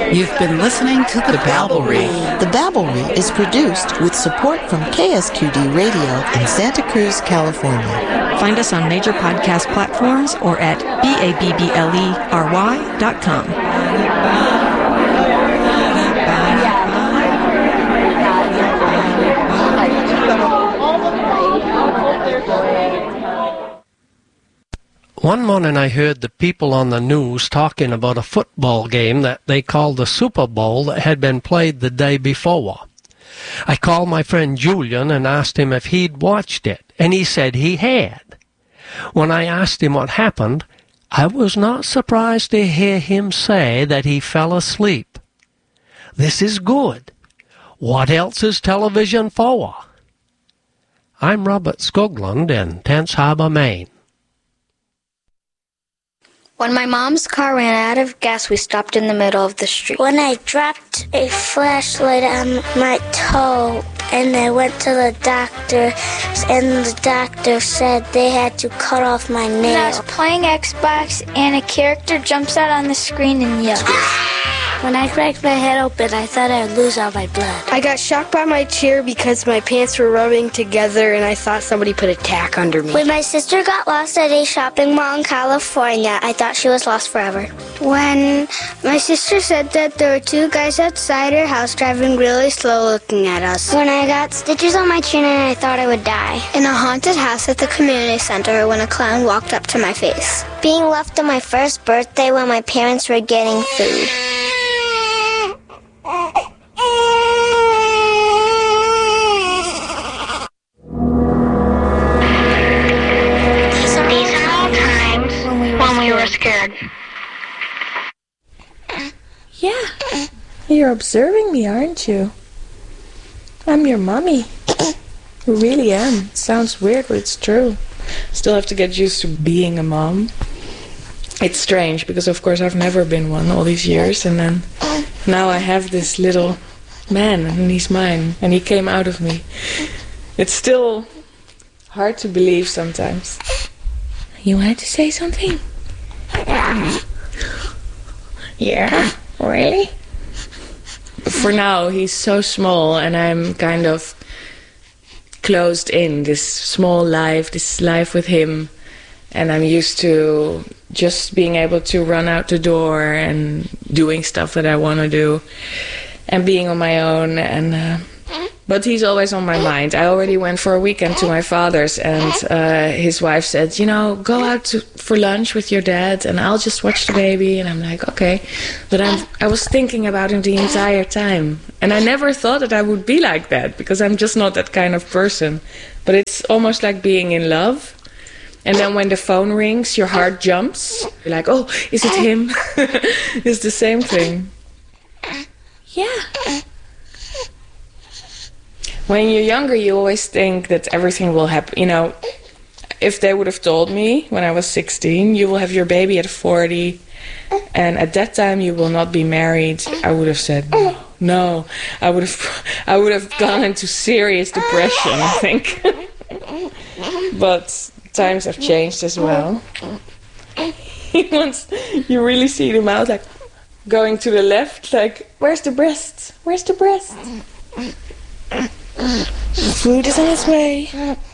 You've been listening to The Babblery. The Babblery is produced with support from KSQD Radio in Santa Cruz, California. Find us on major podcast platforms or at babblery.com. One morning I heard the people on the news talking about a football game that they called the Super Bowl that had been played the day before. I called my friend Julian and asked him if he'd watched it, and he said he had. When I asked him what happened, I was not surprised to hear him say that he fell asleep. This is good. What else is television for? I'm Robert Skoglund in Tense Harbor, Maine. When my mom's car ran out of gas, we stopped in the middle of the street. When I dropped a flashlight on my toe and I went to the doctor and the doctor said they had to cut off my nail. When I was playing Xbox and a character jumps out on the screen and yells. When I cracked my head open, I thought I'd lose all my blood. I got shocked by my chair because my pants were rubbing together and I thought somebody put a tack under me. When my sister got lost at a shopping mall in California, I thought she was lost forever. When my sister said that there were two guys outside her house driving really slow looking at us. When I got stitches on my chin and I thought I would die. In a haunted house at the community center when a clown walked up to my face. Being left on my first birthday when my parents were getting food. These are all times when we were scared. Yeah, you're observing me, aren't you? I'm your mommy. I really am. It sounds weird, but it's true. Still have to get used to being a mom. It's strange, because of course I've never been one all these years, and then now I have this little man, and he's mine, and he came out of me. It's still hard to believe sometimes. You wanted to say something? Yeah, really? For now, he's so small, and I'm kind of closed in this small life, this life with him, and I'm used to just being able to run out the door and doing stuff that I want to do and being on my own. And but he's always on my mind. I already went for a weekend to my father's, and his wife said, you know, go out for lunch with your dad and I'll just watch the baby. And I'm like, okay. But I was thinking about him the entire time, and I never thought that I would be like that, because I'm just not that kind of person. But it's almost like being in love. And then when the phone rings, your heart jumps. You're like, oh, is it him? It's the same thing. Yeah. When you're younger, you always think that everything will happen. You know, if they would have told me when I was 16, you will have your baby at 40, and at that time you will not be married, I would have said no. I would have gone into serious depression, I think. But times have changed as well. Once you really see them out, like going to the left, like, where's the breast? Where's the breast? Food is on its way.